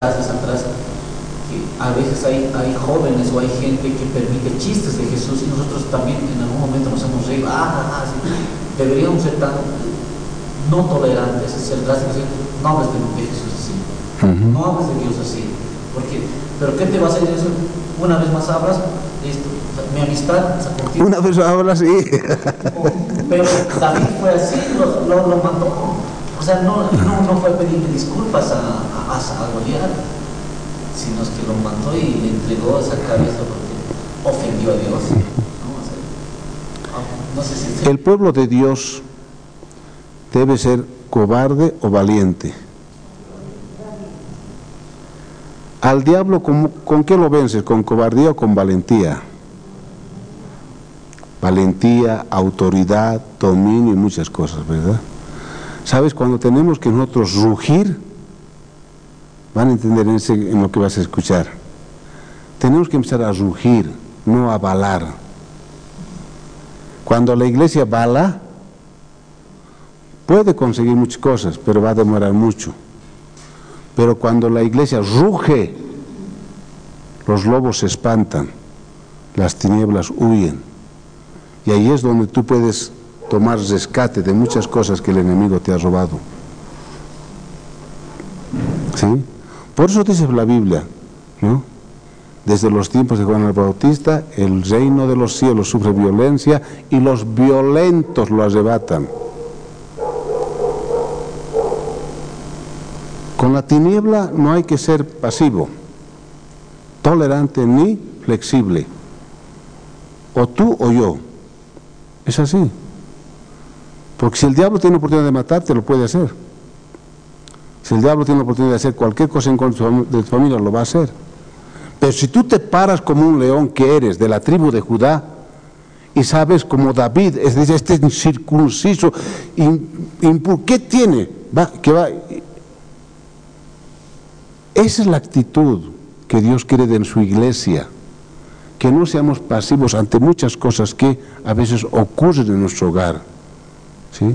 clases atrás, que a veces hay jóvenes o hay gente que permite chistes de Jesús y nosotros también en algún momento nos hemos reído, sí. Deberíamos ser tan no tolerantes, ser drásticos, no hables de Jesús así, no hables de Dios así, pero ¿qué te va a hacer eso? Una vez más hablas, listo, mi amistad se contiene. Una vez hablas, sí. Pero David fue así, lo mató. O sea, no fue a pedirle disculpas a Goliat, sino que lo mató y le entregó esa cabeza porque ofendió a Dios. No sé si el pueblo de Dios debe ser cobarde o valiente. Al diablo, ¿con qué lo vences? ¿Con cobardía o con valentía? Valentía, autoridad, dominio y muchas cosas, ¿verdad? ¿Sabes? Cuando tenemos que nosotros rugir, van a entender en lo que vas a escuchar. Tenemos que empezar a rugir, no a balar. Cuando la iglesia bala, puede conseguir muchas cosas, pero va a demorar mucho. Pero cuando la iglesia ruge, los lobos se espantan, las tinieblas huyen. Y ahí es donde tú puedes tomar rescate de muchas cosas que el enemigo te ha robado. ¿Sí? Por eso dice la Biblia, ¿no? Desde los tiempos de Juan el Bautista, el reino de los cielos sufre violencia y los violentos lo arrebatan. Con la tiniebla no hay que ser pasivo, tolerante ni flexible. O tú o yo. Es así. Porque si el diablo tiene la oportunidad de matarte, lo puede hacer. Si el diablo tiene la oportunidad de hacer cualquier cosa en contra de tu familia, lo va a hacer. Pero si tú te paras como un león que eres de la tribu de Judá, y sabes como David, es decir, este incircunciso, ¿qué tiene? Esa es la actitud que Dios quiere de su iglesia, que no seamos pasivos ante muchas cosas que a veces ocurren en nuestro hogar, ¿sí?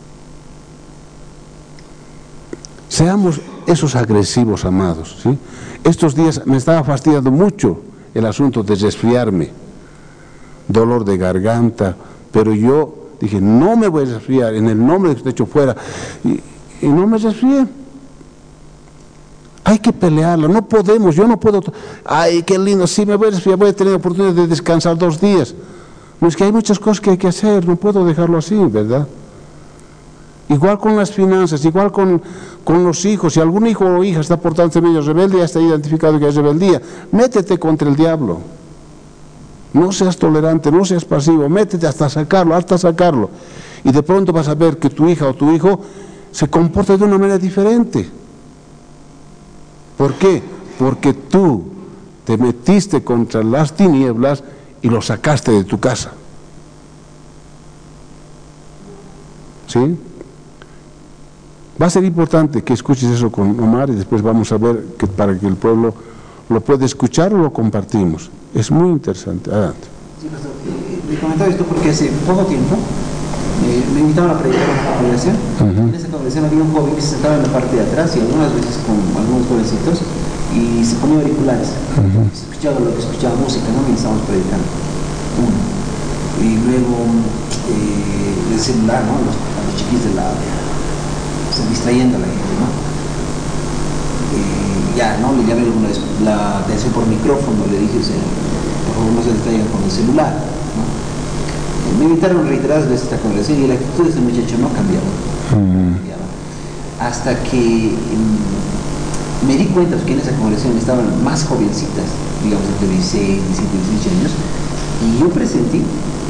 Seamos esos agresivos, amados, ¿sí? Estos días me estaba fastidiando mucho el asunto de resfriarme, dolor de garganta, pero yo dije, no me voy a resfriar, en el nombre de que te echo fuera, y no me resfrié. Hay que pelearla, no podemos, yo no puedo, ay, qué lindo, sí me voy a resfriar, voy a tener oportunidad de descansar 2 días. No, es que hay muchas cosas que hay que hacer, no puedo dejarlo así, ¿verdad? Igual con las finanzas, igual con los hijos. Si algún hijo o hija está portándose medio rebelde, ya está identificado que es rebeldía. Métete contra el diablo. No seas tolerante, no seas pasivo, métete hasta sacarlo. Y de pronto vas a ver que tu hija o tu hijo se comporta de una manera diferente. ¿Por qué? Porque tú te metiste contra las tinieblas y lo sacaste de tu casa. ¿Sí? Va a ser importante que escuches eso con Omar y después vamos a ver que para que el pueblo lo pueda escuchar o lo compartimos. Es muy interesante. Adelante. Sí, pastor. Le comentaba esto porque hace poco tiempo me invitaron a predicar en una congregación. En esa congregación había un joven que se sentaba en la parte de atrás y algunas veces con algunos jovencitos y se ponía auriculares. Se escuchaba lo que escuchaba música, ¿no? Y estábamos predicando. Y luego el celular, ¿no? A los chiquis de la... se distrayendo a la gente, ¿no? Ya, ¿no? Le llamé alguna vez la atención por micrófono, le dije, por favor no se distraigan con el celular, ¿no? Me invitaron reiteradas veces a esta congregación y la actitud de este muchacho no cambiaba. Hasta que me di cuenta que en esa congregación estaban más jovencitas, digamos entre 16, 17, 18 años, y yo presentí,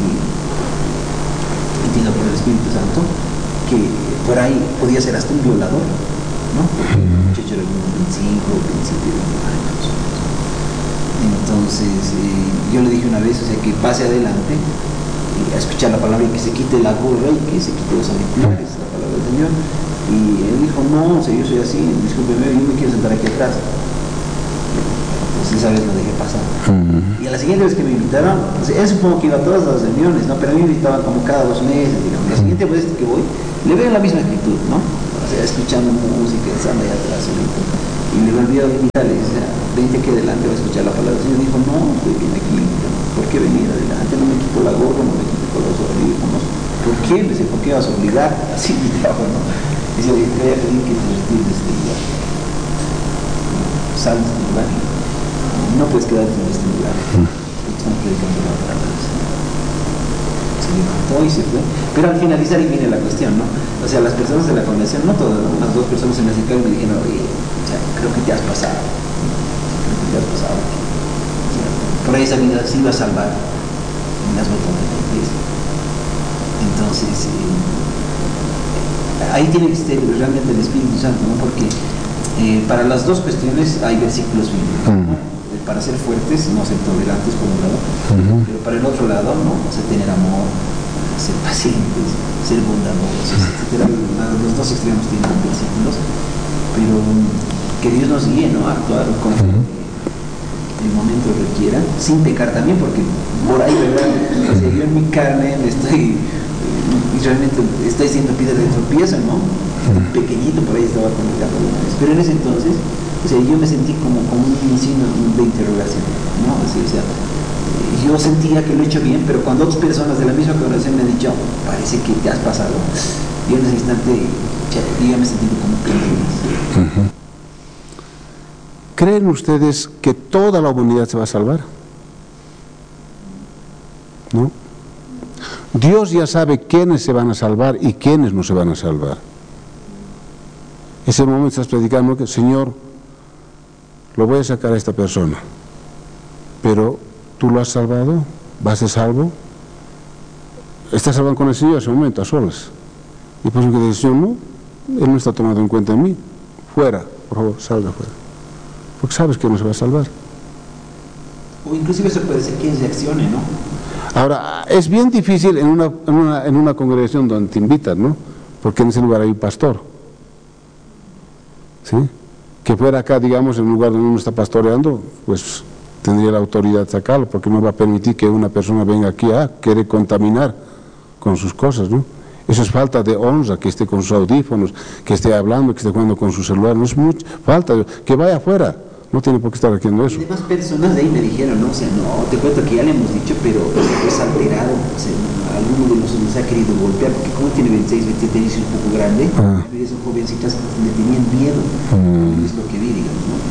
entiendo por el Espíritu Santo, que por ahí podía ser hasta un violador, ¿no? El muchacho era como 25 o 27 años. Entonces yo le dije una vez, o sea, que pase adelante a escuchar la palabra y que se quite la gorra y que se quite los auriculares, la palabra del Señor. Y él dijo, no, o sea, yo soy así, discúlpeme, yo me quiero sentar aquí atrás. Pues esa vez lo dejé pasar. Y a la siguiente vez que me invitaron, o sea, él supongo que iba a todas las reuniones, ¿no? Pero a mí me invitaban como cada 2 meses, digamos. La siguiente vez que voy, le veo la misma actitud, ¿no? O sea, escuchando música, estando ahí atrás solito. y le volvió a invitar, le dice, vente aquí adelante, va a escuchar la palabra del Señor. Dijo, no, estoy bien aquí, ¿por qué venir adelante? No me quito la gorra, no me quito los audífonos. ¿Por qué? Me dice, ¿por qué vas a obligar? Así me dijo, ¿no? Dice, voy a pedir que te retires de este lugar. Sal de este lugar. No puedes quedarte en este lugar. Están predicando la palabra del Señor. Se levantó y se fue. Pero al finalizar, y viene la cuestión, ¿no? O sea, las personas de la congregación, no todas, ¿no? Unas 2 personas se me acercaron y me dijeron, oye, o sea, creo que te has pasado. Creo que te has pasado. O sea, por ahí esa vida sí va a salvar. Y las vueltas de la iglesia. Entonces, ahí tiene que estar realmente el Espíritu Santo, ¿no? Porque para las 2 cuestiones hay versículos bíblicos, ¿no? Para ser fuertes, no ser tolerantes por un lado, pero para el otro lado, ¿no? O sea, tener amor, ser pacientes, ser bondadosos, etc. Los 2 extremos tienen versículos, pero que Dios nos guíe, ¿no? A actuar conforme el momento requiera, sin pecar también, porque por ahí, ¿verdad? O sea, yo en mi carne estoy realmente estoy siendo piedra de tropiezo, ¿no? Pequeñito por ahí estaba comunicando alguna vez, pero en ese entonces, o sea, yo me sentí como un signo de interrogación, ¿no? O sea, yo sentía que lo he hecho bien, pero cuando otras personas de la misma congregación me han dicho, parece que te has pasado, yo en ese instante yo me sentí como que ¿Creen ustedes que toda la humanidad se va a salvar? ¿No? Dios ya sabe quiénes se van a salvar y quiénes no se van a salvar. Ese momento estás predicando que, Señor, lo voy a sacar a esta persona, pero ¿tú lo has salvado? ¿Vas a ser salvo? Estás salvando con el Señor en ese momento, a solas. Y por eso que dice, Señor, no, Él no está tomando en cuenta en mí. Fuera, por favor, salga fuera. Porque sabes que no se va a salvar. O inclusive eso puede ser que reaccione, ¿no? Ahora, es bien difícil en una congregación donde te invitan, ¿no? Porque en ese lugar hay un pastor. ¿Sí? Que fuera acá, digamos, en un lugar donde uno está pastoreando, pues tendría la autoridad de sacarlo, porque no va a permitir que una persona venga aquí a querer contaminar con sus cosas, ¿no? Eso es falta de honra, que esté con sus audífonos, que esté hablando, que esté jugando con su celular, no es mucho, falta, que vaya afuera. No tiene por qué estar haciendo eso. Y demás personas de ahí me dijeron, ¿no? O sea, no, te cuento que ya le hemos dicho, pero es alterado. O sea, alguno de nosotros nos ha querido golpear, porque como tiene 26, 27 años y un poco grande, es un jovencito, le tenían miedo. Es lo que vi, digamos, ¿no?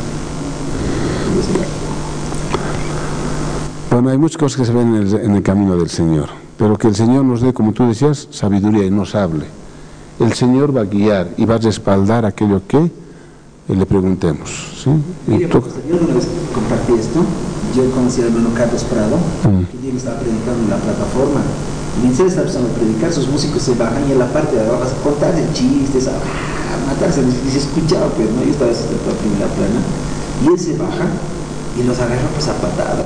Bueno, hay muchas cosas que se ven en el camino del Señor, pero que el Señor nos dé, como tú decías, sabiduría y nos hable. El Señor va a guiar y va a respaldar aquello que le preguntemos, ¿sí? Mire, yo una vez compartí esto, yo conocí al hermano Carlos Prado, que él estaba predicando en la plataforma, y en serio estaba empezando a predicar, sus músicos se bajan y en la parte de abajo a contar chistes, a matarse, y se escuchaba, pues, ¿no? Yo estaba sentado en primera plana, y él se baja y los agarra pues a patadas.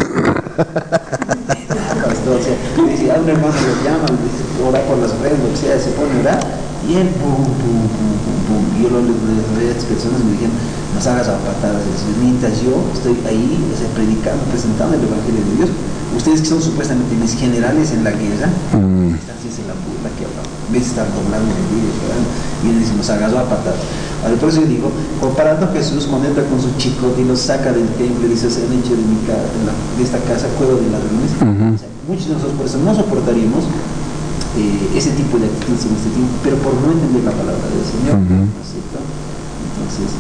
O sea, dice, a un hermano lo llama, dice, ora por las redes, lo que sea, se pone a orar, y él pum, pum, pum, pum, pum. Y yo le a estas personas me dijeron, nos hagas a patadas. Mientras yo estoy ahí, o sea, predicando, presentando el Evangelio de Dios, ustedes que son supuestamente mis generales en la guerra, están haciendo la burla que hablan, en vez de estar doblando el vídeo, y él dice, nos hagas a patadas. Ahora, por eso yo digo, comparando a Jesús cuando entra con su chicote y los saca del templo y dice, se han hecho de esta casa cueva de ladrones, o sea, muchos de nosotros por eso no soportaríamos ese tipo de actitudes en este tiempo, pero por no entender la palabra del Señor, ¿cierto? Entonces,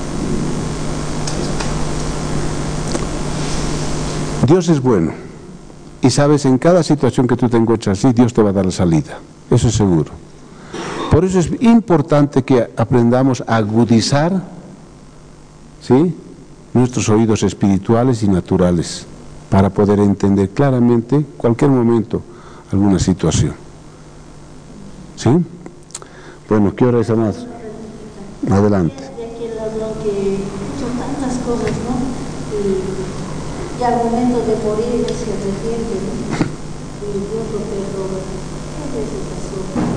Dios es bueno, y sabes, en cada situación que tú te encuentras así, Dios te va a dar la salida, eso es seguro. Por eso es importante que aprendamos a agudizar, ¿sí?, nuestros oídos espirituales y naturales, para poder entender claramente, cualquier momento, alguna situación. ¿Sí? Bueno, ¿qué hora es, más? Adelante. De aquel ladrón que hizo tantas cosas, ¿no? Y al momento de morir se arrepiente, ¿no? Y Dios lo perdona. ¿Qué es eso?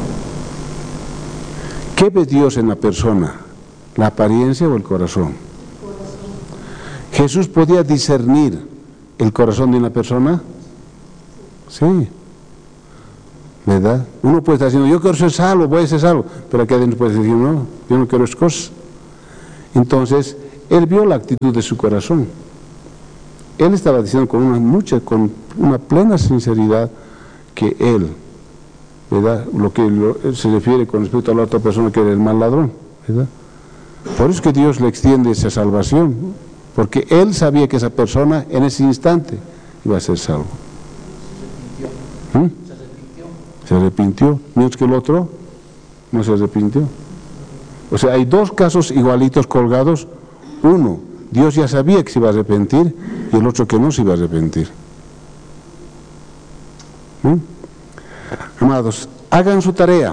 ¿Qué ve Dios en la persona? ¿La apariencia o el corazón? ¿Jesús podía discernir el corazón de una persona? Sí. ¿Verdad? Uno puede estar diciendo, yo quiero ser salvo, voy a ser salvo, pero aquí adentro puede decir, no, yo no quiero esas cosas. Entonces, Él vio la actitud de su corazón. Él estaba diciendo con una plena sinceridad que él, ¿verdad? Lo que se refiere con respecto a la otra persona que era el mal ladrón, ¿verdad? Por eso es que Dios le extiende esa salvación, ¿no? Porque él sabía que esa persona en ese instante iba a ser salvo. Se arrepintió, mientras que el otro no se arrepintió. O sea, hay dos casos igualitos colgados. Uno, Dios ya sabía que se iba a arrepentir, y el otro que no se iba a arrepentir. Amados, hagan su tarea.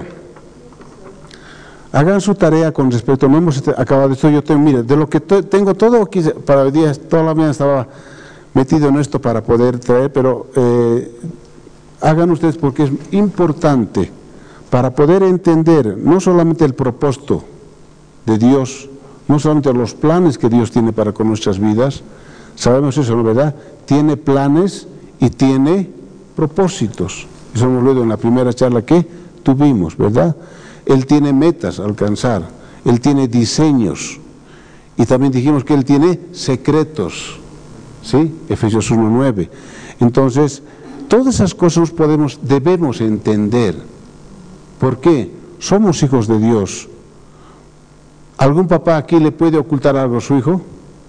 Hagan su tarea con respecto, no hemos acabado esto, yo tengo, mire, de lo que tengo todo aquí, para hoy día, toda la mañana estaba metido en esto para poder traer, pero hagan ustedes porque es importante para poder entender no solamente el propósito de Dios, no solamente los planes que Dios tiene para con nuestras vidas, sabemos eso, ¿no, verdad? Tiene planes y tiene propósitos. Eso hemos leído en la primera charla que tuvimos, ¿verdad? Él tiene metas a alcanzar, Él tiene diseños, y también dijimos que Él tiene secretos, ¿sí? Efesios 1:9. Entonces, todas esas cosas debemos entender. ¿Por qué? Somos hijos de Dios. ¿Algún papá aquí le puede ocultar algo a su hijo?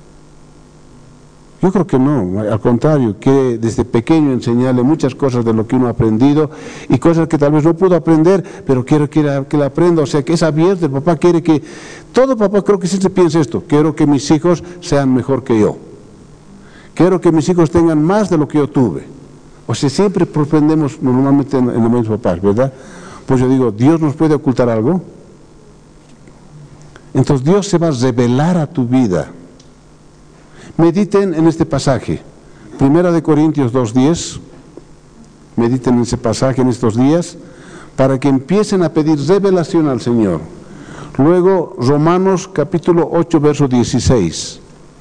Yo creo que no, al contrario, que desde pequeño enseñarle muchas cosas de lo que uno ha aprendido y cosas que tal vez no pudo aprender, pero quiero que la aprenda, o sea que es abierto. El papá quiere que, todo papá creo que siempre piensa esto, quiero que mis hijos sean mejor que yo, quiero que mis hijos tengan más de lo que yo tuve. O sea, siempre propendemos normalmente en los mismos papás, ¿verdad? Pues yo digo, ¿Dios nos puede ocultar algo? Entonces Dios se va a revelar a tu vida. Mediten en este pasaje, 1 Corintios 2:10, mediten en ese pasaje en estos días, para que empiecen a pedir revelación al Señor. Luego, Romanos capítulo 8, verso 16.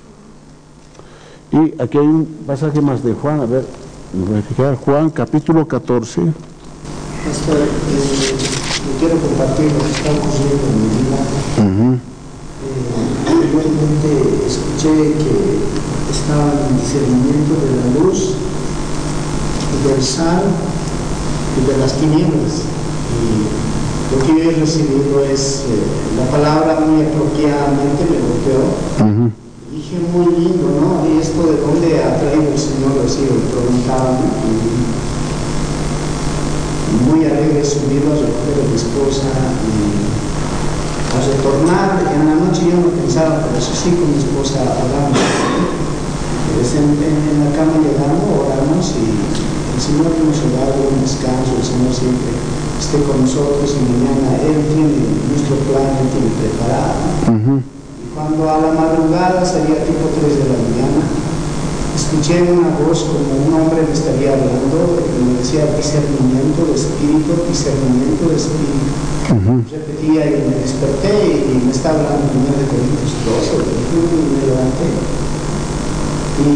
Y aquí hay un pasaje más de Juan, a ver, voy a fijar, Juan capítulo 14. Quiero compartir lo que está ocurriendo en mi vida. Igualmente escuché que estaba en el discernimiento de la luz, del sal y de las tinieblas. Y lo que yo he recibido es la palabra muy apropiadamente me golpeó. Dije, muy lindo, ¿no? ¿Y esto de dónde ha traído el Señor? Así me preguntaba, ¿no? Muy alegre subido a recoger a mi esposa y a retornar. En la noche yo no pensaba, pero eso sí, con mi esposa hablamos. En la cama llegamos, oramos y el Señor nos ha dado un descanso. El Señor siempre esté con nosotros y mañana Él tiene nuestro plan, Él tiene preparado. Y cuando a la madrugada sería tipo 3 de la mañana, escuché una voz como un hombre me estaría hablando, me decía discernimiento de espíritu, discernimiento de espíritu. Repetía y me desperté y me estaba hablando 1 Corintios 12, y me levanté. Y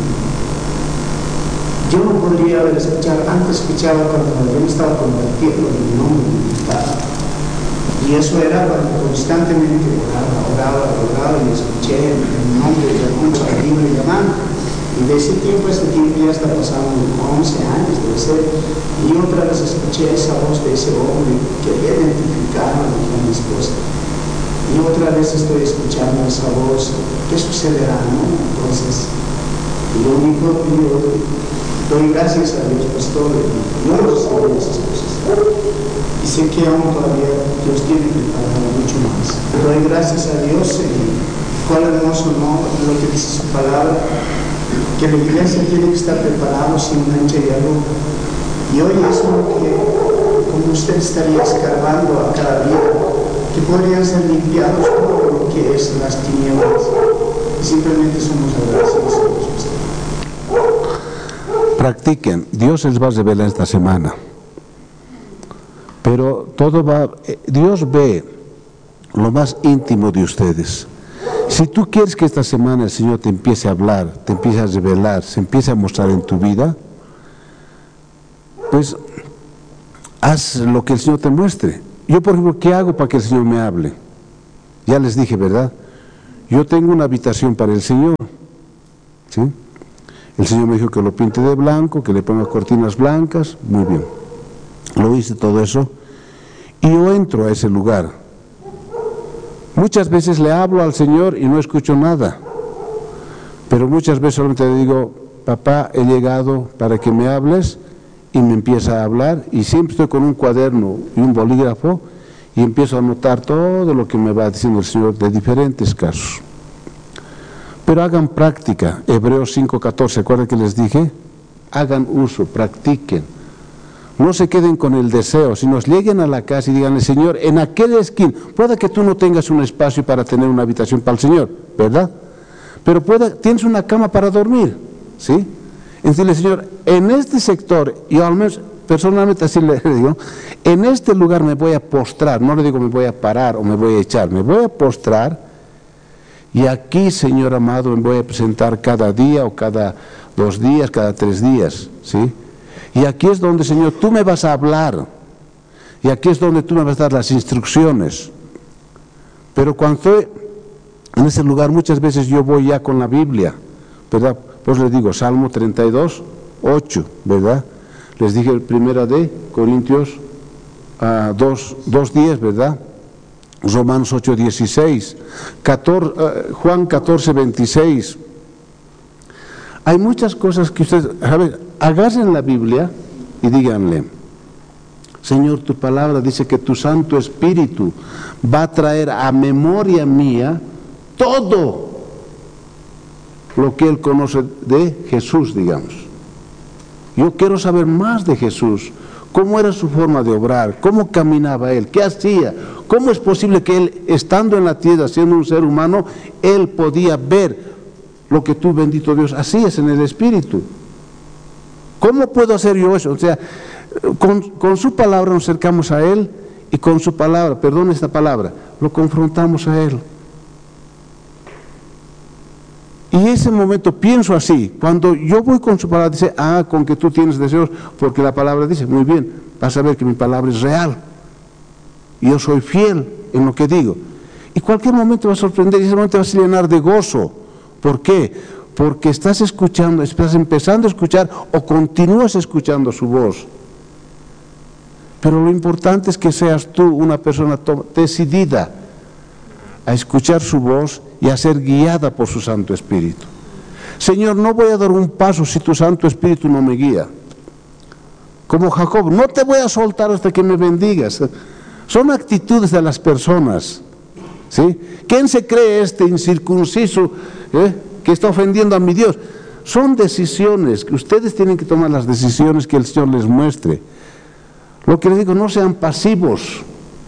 yo no podría haber escuchado, antes escuchaba cuando yo me estaba convirtiendo en mi nombre militar. Y eso era cuando constantemente oraba y escuché en el nombre de Alfonso Artino y llamando. Y de ese tiempo a este tiempo ya está pasando 11 años, debe ser. Y otra vez escuché esa voz de ese hombre que había identificado a mi esposa. Y otra vez estoy escuchando esa voz. ¿Qué sucederá, no? Entonces, lo único que yo doy gracias a Dios, pastor, yo no sé esas cosas. Y sé que aún todavía Dios tiene preparado mucho más. Doy gracias a Dios y cuál hermoso, ¿no? Lo que dice su palabra, que la iglesia tiene que estar preparada sin mancha y arruga. Y hoy es lo que, como usted estaría escarbando a cada día, que podrían ser limpiados por lo que es las tinieblas. Y simplemente somos agradecidos a Dios. Practiquen, Dios les va a revelar esta semana. Pero Dios ve lo más íntimo de ustedes. Si tú quieres que esta semana el Señor te empiece a hablar, te empiece a revelar, se empiece a mostrar en tu vida, pues haz lo que el Señor te muestre. Yo, por ejemplo, ¿qué hago para que el Señor me hable? Ya les dije, ¿verdad? yo tengo una habitación para el Señor, ¿sí? El Señor me dijo que lo pinte de blanco, que le ponga cortinas blancas, muy bien. Lo hice todo eso y yo entro a ese lugar. Muchas veces le hablo al Señor y no escucho nada, pero muchas veces solamente le digo, papá, he llegado para que me hables, y me empieza a hablar, y siempre estoy con un cuaderno y un bolígrafo, y empiezo a anotar todo lo que me va diciendo el Señor de diferentes casos. Pero hagan práctica, Hebreos 5:14, ¿recuerdan que les dije? Hagan uso, practiquen. No se queden con el deseo, sino lleguen a la casa y díganle, Señor, en aquella esquina, puede que tú no tengas un espacio para tener una habitación para el Señor, ¿verdad? Pero tienes una cama para dormir, ¿sí? Entonces, Señor, en este sector, yo al menos personalmente así le digo, en este lugar me voy a postrar, no le digo me voy a parar o me voy a echar, me voy a postrar, y aquí, Señor amado, me voy a presentar cada día o cada 2 días, cada 3 días, ¿sí? Y aquí es donde, Señor, tú me vas a hablar, y aquí es donde tú me vas a dar las instrucciones. Pero cuando estoy en ese lugar, muchas veces yo voy ya con la Biblia, ¿verdad? Pues les digo, Salmo 32:8, ¿verdad? Les dije el 1 de Corintios 2:10, ¿verdad? Romanos 8:16, Juan 14:26. Hay muchas cosas que ustedes, a ver, agarren la Biblia y díganle, Señor, tu palabra dice que tu Santo Espíritu va a traer a memoria mía todo lo que Él conoce de Jesús, digamos. Yo quiero saber más de Jesús, cómo era su forma de obrar, cómo caminaba Él, qué hacía, cómo es posible que Él, estando en la tierra, siendo un ser humano, Él podía ver lo que tú, bendito Dios, hacías en el Espíritu. ¿Cómo puedo hacer yo eso? O sea, con su palabra nos acercamos a Él y con su palabra, perdón esta palabra, lo confrontamos a Él. Y ese momento pienso así, cuando yo voy con su palabra, dice, con que tú tienes deseos, porque la palabra dice, muy bien, vas a ver que mi palabra es real, y yo soy fiel en lo que digo. Y cualquier momento va a sorprender, y ese momento va a llenar de gozo. ¿Por qué? Porque estás escuchando, estás empezando a escuchar, o continúas escuchando su voz. Pero lo importante es que seas tú una persona decidida a escuchar su voz y a ser guiada por su Santo Espíritu. Señor, no voy a dar un paso si tu Santo Espíritu no me guía. Como Jacob, no te voy a soltar hasta que me bendigas. Son actitudes de las personas, ¿sí? ¿Quién se cree este incircunciso que está ofendiendo a mi Dios? Son decisiones que ustedes tienen que tomar, las decisiones que el Señor les muestre. Lo que les digo, no sean pasivos.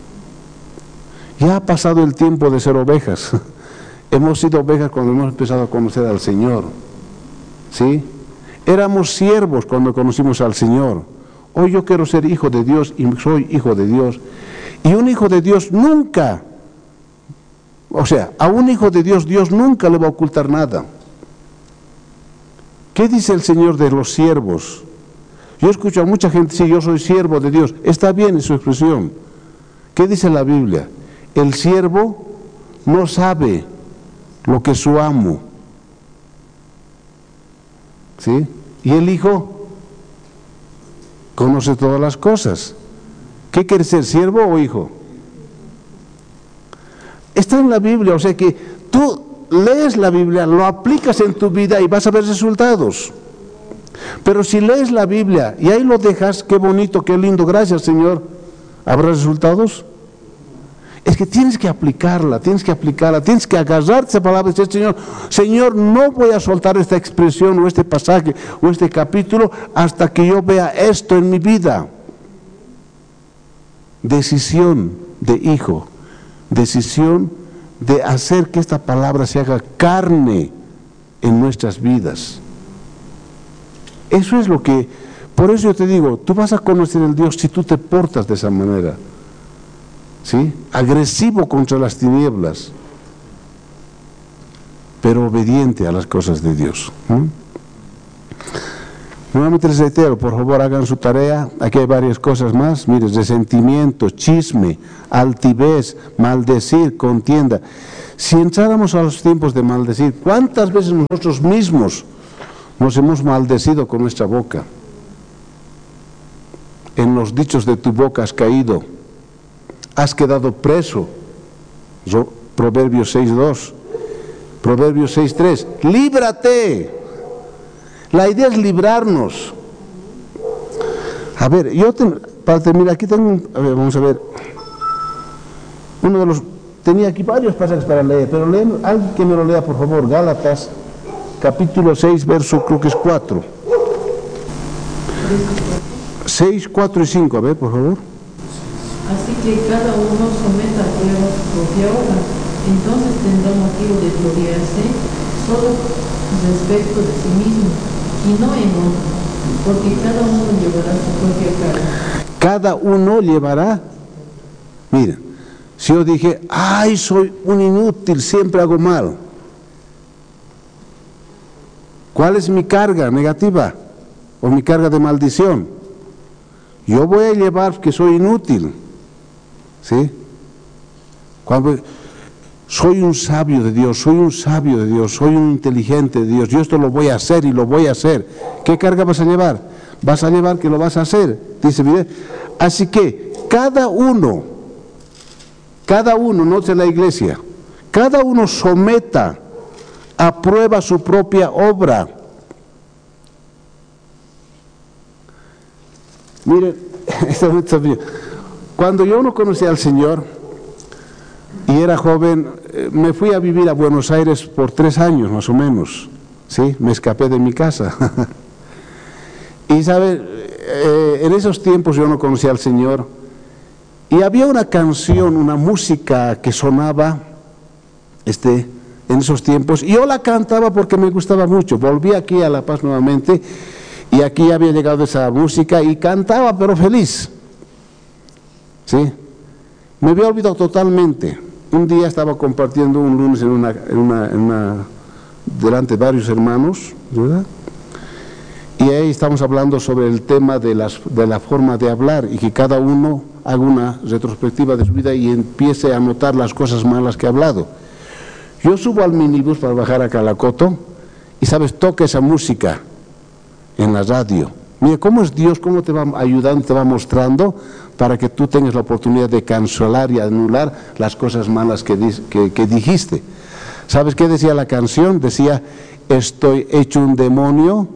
Ya ha pasado el tiempo de ser ovejas. Hemos sido ovejas cuando hemos empezado a conocer al Señor, ¿sí? Éramos siervos cuando conocimos al Señor. Hoy yo quiero ser hijo de Dios y soy hijo de Dios. Y un hijo de Dios nunca, o sea, a un hijo de Dios, Dios nunca le va a ocultar nada. ¿Qué dice el Señor de los siervos? Yo escucho a mucha gente decir, yo soy siervo de Dios. Está bien en su expresión. ¿Qué dice la Biblia? El siervo no sabe lo que es su amo, ¿sí? Y el hijo conoce todas las cosas. ¿Qué quiere ser, siervo o hijo? Está en la Biblia, o sea que tú lees la Biblia, lo aplicas en tu vida y vas a ver resultados. Pero si lees la Biblia y ahí lo dejas, qué bonito, qué lindo, gracias Señor, ¿habrá resultados? Es que tienes que aplicarla, tienes que agarrarte esa palabra y decir, Señor, no voy a soltar esta expresión o este pasaje o este capítulo hasta que yo vea esto en mi vida. Decisión de hijo, decisión de hacer que esta palabra se haga carne en nuestras vidas. Eso es lo que, por eso yo te digo, tú vas a conocer el Dios si tú te portas de esa manera, ¿sí? Agresivo contra las tinieblas, pero obediente a las cosas de Dios. Nuevamente les reitero, por favor hagan su tarea. Aquí hay varias cosas más. Mire, resentimiento, chisme, altivez, maldecir, contienda. Si entráramos a los tiempos de maldecir, ¿cuántas veces nosotros mismos nos hemos maldecido con nuestra boca? En los dichos de tu boca has caído, has quedado preso. Proverbios 6:2, Proverbios 6:3, líbrate. La idea es librarnos. A ver, para terminar, aquí tengo vamos a ver, tenía aquí varios pasajes para leer, pero alguien que me lo lea, por favor, Gálatas, capítulo 6, verso, creo que es 4. 6, 4 y 5, a ver, por favor. Así que cada uno someta a prueba su propia obra, entonces tendrá motivo de gloriarse solo respecto de sí mismo, y no en otro, porque cada uno llevará su propia carga. Cada uno llevará, mira, si yo dije, ay, soy un inútil, siempre hago mal, ¿cuál es mi carga negativa o mi carga de maldición? Yo voy a llevar que soy inútil, ¿sí? Cuando soy un sabio de Dios, soy un sabio de Dios, soy un inteligente de Dios, yo esto lo voy a hacer y lo voy a hacer. ¿Qué carga vas a llevar? Vas a llevar que lo vas a hacer. Dice, mire, así que cada uno, no de la iglesia, cada uno someta a prueba su propia obra. Miren, cuando yo no conocía al Señor y era joven, me fui a vivir a Buenos Aires por 3 años más o menos, ¿sí? Me escapé de mi casa. Y sabe, en esos tiempos yo no conocía al Señor y había una canción, una música que sonaba en esos tiempos, y yo la cantaba porque me gustaba mucho. Volví aquí a La Paz nuevamente y aquí había llegado esa música y cantaba pero feliz, ¿sí? Me había olvidado totalmente. Un día estaba compartiendo un lunes delante de varios hermanos, ¿verdad? Y ahí estamos hablando sobre el tema de la forma de hablar, y que cada uno haga una retrospectiva de su vida y empiece a notar las cosas malas que ha hablado. Yo subo al minibús para bajar a Calacoto y, ¿sabes?, toca esa música en la radio. Mira cómo es Dios, cómo te va ayudando, te va mostrando para que tú tengas la oportunidad de cancelar y anular las cosas malas que dijiste. ¿Sabes qué decía la canción? Decía, estoy hecho un demonio.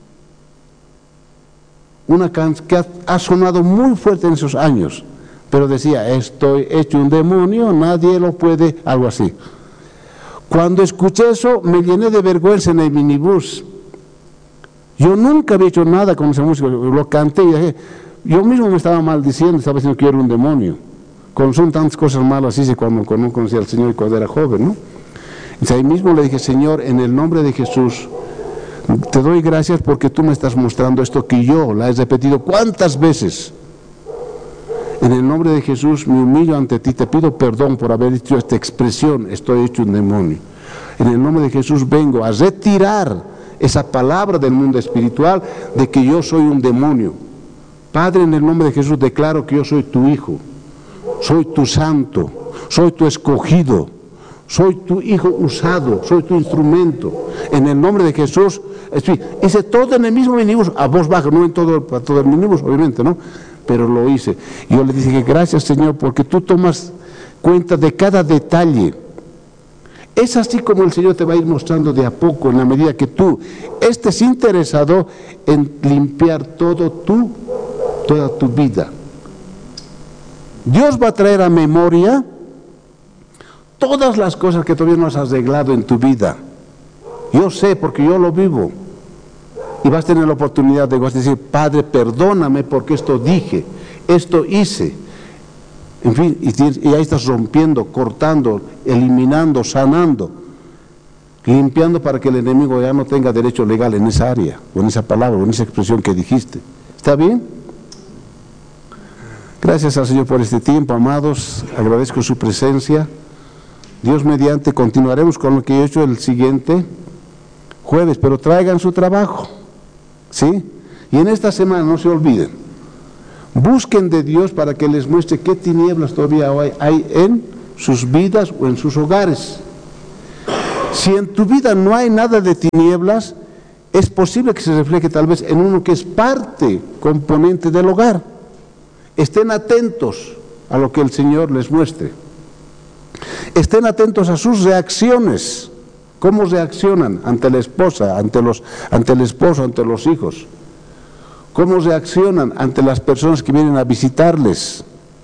Una canción que ha sonado muy fuerte en esos años, pero decía, estoy hecho un demonio, nadie lo puede, algo así. Cuando escuché eso, me llené de vergüenza en el minibús. Yo nunca había hecho nada con esa música, lo canté y dije, yo mismo me estaba maldiciendo, estaba diciendo que yo era un demonio. Son tantas cosas malas, así cuando no conocía al Señor y cuando era joven, ¿no? Entonces ahí mismo le dije, Señor, en el nombre de Jesús, te doy gracias porque tú me estás mostrando esto que yo la he repetido cuántas veces. En el nombre de Jesús me humillo ante ti, te pido perdón por haber dicho esta expresión, estoy hecho un demonio. En el nombre de Jesús vengo a retirar esa palabra del mundo espiritual de que yo soy un demonio. Padre, en el nombre de Jesús declaro que yo soy tu hijo, soy tu santo, soy tu escogido, soy tu hijo usado, soy tu instrumento. En el nombre de Jesús, hice todo en el mismo minibús, a voz baja, no en todo el minibús, obviamente, ¿no? Pero lo hice. Yo le dije que gracias, Señor, porque tú tomas cuenta de cada detalle. Es así como el Señor te va a ir mostrando de a poco, en la medida que tú estés interesado en limpiar toda tu vida. Dios va a traer a memoria todas las cosas que todavía no has arreglado en tu vida. Yo sé, porque yo lo vivo. Y vas a tener la oportunidad de decir, Padre, perdóname porque esto dije, esto hice. En fin, y ahí estás rompiendo, cortando, eliminando, sanando, limpiando para que el enemigo ya no tenga derecho legal en esa área, o en esa palabra, o en esa expresión que dijiste. ¿Está bien? Gracias al Señor por este tiempo, amados. Agradezco su presencia. Dios mediante, continuaremos con lo que he hecho el siguiente jueves, pero traigan su trabajo, ¿sí? Y en esta semana no se olviden, busquen de Dios para que les muestre qué tinieblas todavía hay en sus vidas o en sus hogares. Si en tu vida no hay nada de tinieblas, es posible que se refleje tal vez en uno que es parte, componente del hogar. Estén atentos a lo que el Señor les muestre. Estén atentos a sus reacciones, cómo reaccionan ante la esposa, ante el esposo, ante los hijos. Cómo reaccionan ante las personas que vienen a visitarles.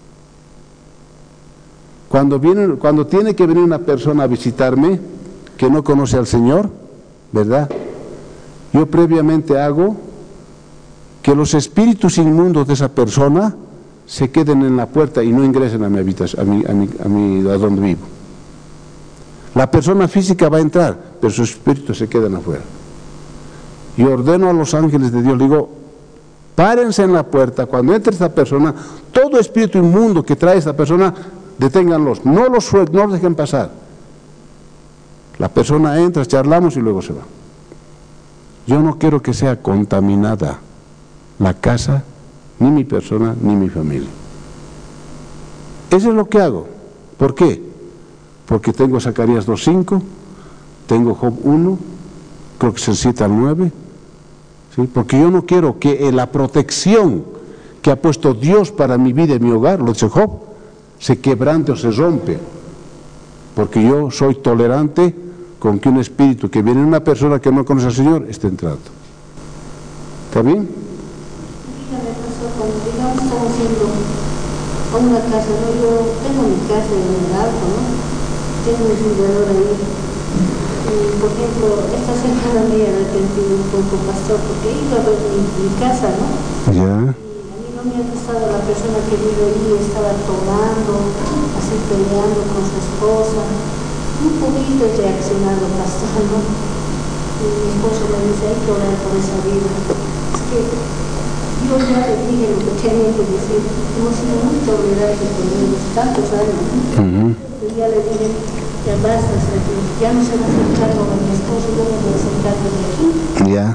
Cuando tiene que venir una persona a visitarme que no conoce al Señor, ¿verdad? Yo previamente hago que los espíritus inmundos de esa persona se queden en la puerta y no ingresen a mi habitación, a donde vivo. La persona física va a entrar, pero sus espíritus se quedan afuera. Y ordeno a los ángeles de Dios, digo, párense en la puerta, cuando entre esta persona, todo espíritu inmundo que trae esta persona, deténganlos, no los dejen pasar. La persona entra, charlamos y luego se va. Yo no quiero que sea contaminada la casa, ni mi persona, ni mi familia. Eso es lo que hago. ¿Por qué? Porque tengo Zacarías 2:5, tengo Job 1, creo que es el 7 al 9, ¿sí? Porque yo no quiero que la protección que ha puesto Dios para mi vida y mi hogar, lo dice Job, se quebrante o se rompe. Porque yo soy tolerante con que un espíritu que viene en una persona que no conoce al Señor esté entrando. ¿Está bien? Dígame, pastor, cuando digamos estamos yendo a una casa, ¿no? Yo tengo mi casa en el alto, ¿no? Tengo mi fundador ahí. Y, por ejemplo, esta semana me he arrepentido un poco, pastor, porque he ido a ver mi casa, ¿no? Ya. Y a mí no me ha gustado la persona que vive ahí, estaba tomando, así peleando con su esposa. Un poquito reaccionado, pastor, ¿no? Y mi esposo me dice, hay que orar por esa vida. Es que yo ya le dije lo que tenía que decir. Hemos sido muy tolerantes con ellos tantos años, ¿no? Y ya le dije, ya basta, ya no se va a hacer cargo de mi esposo, yo me voy a hacer cargo de aquí. Ya.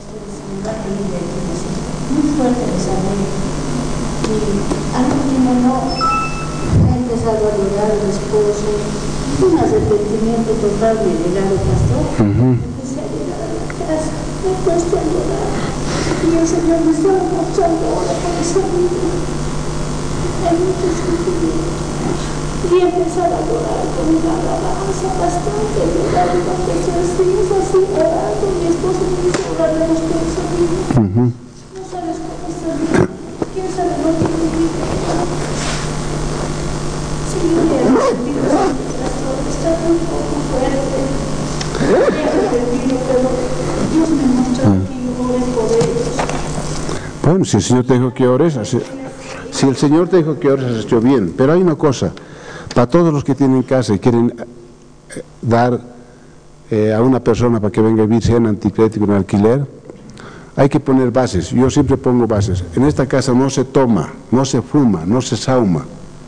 Muy fuerte esa ley. Y al último no ha empezado a llorar el esposo. Un arrepentimiento total de llegar al pastor. Empecé a llegar a la casa, me he puesto a llorar. Y el Señor me estaba mostrando ahora por esa vida. Hay muchos sufrimientos. Y empezar a llorar con una alabanza bastante, llorar durante 3 días así orando. Mi esposo me dice, oraremos por esa vida. No sabes cómo está vida. ¿Quién sabe lo que me vive? Sí, yo me he arrepentido, está un poco fuerte. Me he arrepentido, pero Dios me mostró que yo ore por ellos. Bueno, si el Señor te dijo que ores, si el Señor te dijo que ores, has hecho bien. Pero hay una cosa, para todos los que tienen casa y quieren dar a una persona para que venga a vivir, sea en anticrédito o en alquiler, hay que poner bases. Yo siempre pongo bases. En esta casa no se toma, no se fuma, no se sauma.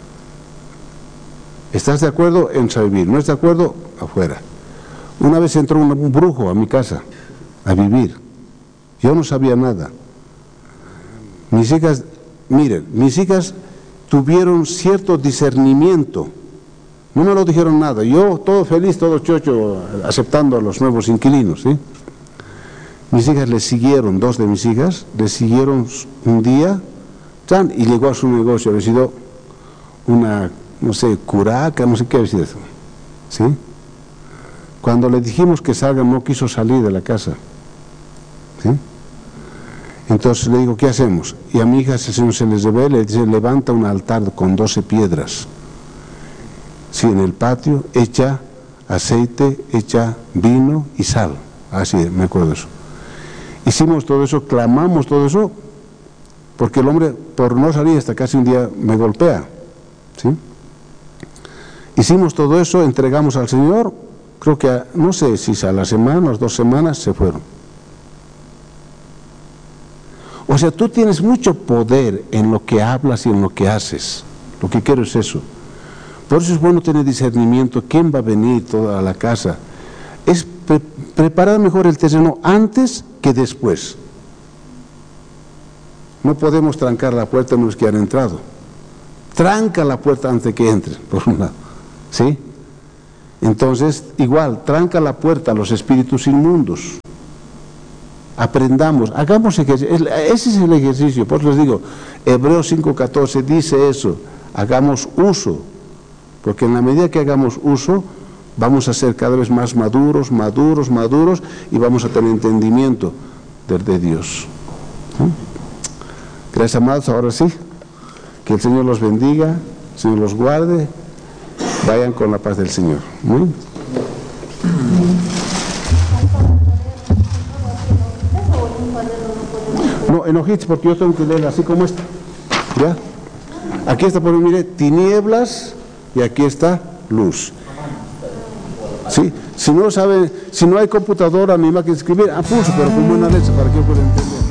¿Estás de acuerdo? Entra a vivir. ¿No estás de acuerdo? Afuera. Una vez entró un brujo a mi casa a vivir. Yo no sabía nada. Mis hijas, miren, mis hijas tuvieron cierto discernimiento. No me lo dijeron nada. Yo todo feliz, todo chocho, aceptando a los nuevos inquilinos, ¿sí? Mis hijas le siguieron, 2 de mis hijas, le siguieron un día, y llegó a su negocio, ha sido una, no sé, curaca, no sé qué ha sido eso, ¿sí? Cuando le dijimos que salga, no quiso salir de la casa, ¿sí? Entonces le digo, ¿qué hacemos? Y a mi hija, si el Señor se les revela, le dice, levanta un altar con 12 piedras, ¿sí? En el patio, echa aceite, echa vino y sal, así, me acuerdo de eso. Hicimos todo eso, clamamos todo eso, porque el hombre, por no salir hasta casi un día, me golpea, ¿sí? Hicimos todo eso, entregamos al Señor, creo que, no sé si a la semana, a las 2 semanas, se fueron. O sea, tú tienes mucho poder en lo que hablas y en lo que haces. Lo que quiero es eso. Por eso es bueno tener discernimiento, quién va a venir toda la casa. Es preparar mejor el terreno antes que después. No podemos trancar la puerta a los que han entrado. Tranca la puerta antes que entren, por un lado. ¿Sí? Entonces, igual, tranca la puerta a los espíritus inmundos. Aprendamos, hagamos ejercicio. Ese es el ejercicio. Por eso les digo, Hebreos 5:14 dice eso. Hagamos uso. Porque en la medida que hagamos uso, vamos a ser cada vez más maduros, y vamos a tener entendimiento de Dios. Gracias, amados. Ahora sí, que el Señor los bendiga, el Señor los guarde. Vayan con la paz del Señor. No, en hojitas, porque yo tengo que leer así como esta. ¿Ya? Aquí está, por mire, tinieblas, y aquí está luz. ¿Sí? Si no sabe, si no hay computadora ni máquina de escribir, pulso, pero con buena leche para que yo pueda entender.